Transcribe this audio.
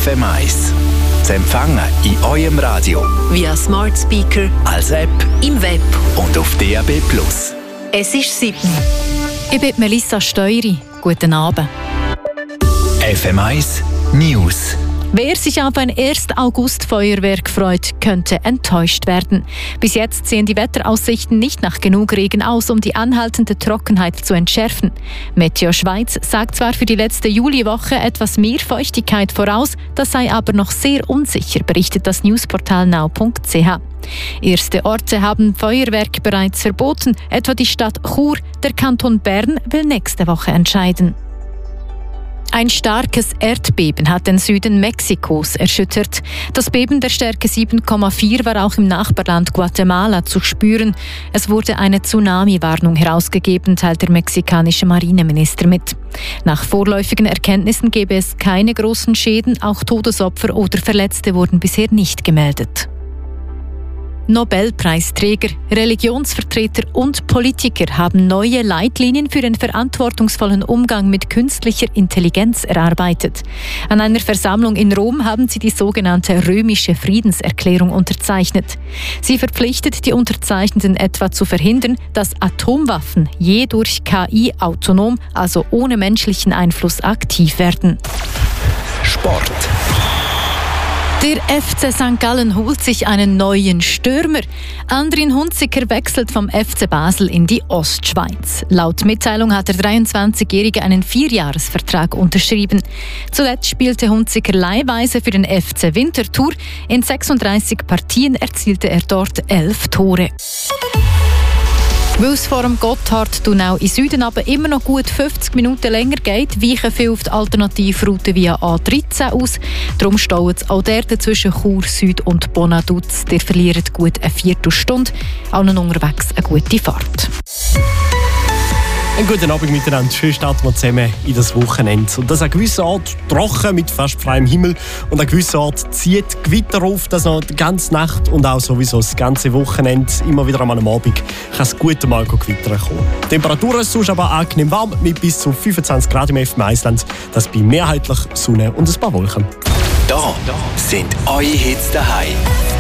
FM1. Zu empfangen in eurem Radio, via Smart Speaker, als App, im Web und auf DAB+. Es ist 7. Ich bin Melissa Steury. Guten Abend. FM1 News. Wer sich auf ein 1. August-Feuerwerk freut, könnte enttäuscht werden. Bis jetzt sehen die Wetteraussichten nicht nach genug Regen aus, um die anhaltende Trockenheit zu entschärfen. Meteo Schweiz sagt zwar für die letzte Juliwoche etwas mehr Feuchtigkeit voraus, das sei aber noch sehr unsicher, berichtet das Newsportal now.ch. Erste Orte haben Feuerwerk bereits verboten, etwa die Stadt Chur. Der Kanton Bern will nächste Woche entscheiden. Ein starkes Erdbeben hat den Süden Mexikos erschüttert. Das Beben der Stärke 7,4 war auch im Nachbarland Guatemala zu spüren. Es wurde eine Tsunami-Warnung herausgegeben, teilt der mexikanische Marineminister mit. Nach vorläufigen Erkenntnissen gäbe es keine großen Schäden, auch Todesopfer oder Verletzte wurden bisher nicht gemeldet. Nobelpreisträger, Religionsvertreter und Politiker haben neue Leitlinien für den verantwortungsvollen Umgang mit künstlicher Intelligenz erarbeitet. An einer Versammlung in Rom haben sie die sogenannte Römische Friedenserklärung unterzeichnet. Sie verpflichtet die Unterzeichnenden etwa zu verhindern, dass Atomwaffen je durch KI autonom, also ohne menschlichen Einfluss, aktiv werden. Sport. Der FC St. Gallen holt sich einen neuen Stürmer. Andrin Hunziker wechselt vom FC Basel in die Ostschweiz. Laut Mitteilung hat der 23-Jährige einen 4-Jahres-Vertrag unterschrieben. Zuletzt spielte Hunziker leihweise für den FC Winterthur. In 36 Partien erzielte er dort 11 Tore. Weil es vor dem Gotthard-Tunnel in Süden aber immer noch gut 50 Minuten länger geht, weichen viele auf die Alternativroute via A13 aus. Darum stauen es auch dort zwischen Chur Süd und Bonaduz. Ihr verliert gut eine Viertelstunde. Allen unterwegs eine gute Fahrt. Einen guten Abend miteinander. Schön starten wir zusammen in das Wochenende. Und das an gewisser Ort trocken mit fast freiem Himmel und an gewisser Ort zieht Gewitter auf, dass noch die ganze Nacht und auch sowieso das ganze Wochenende immer wieder einmal am Abend kann es gut mal Gewitter kommen. Die Temperaturen sind aber angenehm warm mit bis zu 25 Grad im FM-Island. Das bei mehrheitlich Sonne und ein paar Wolken. Da sind eure Hits daheim.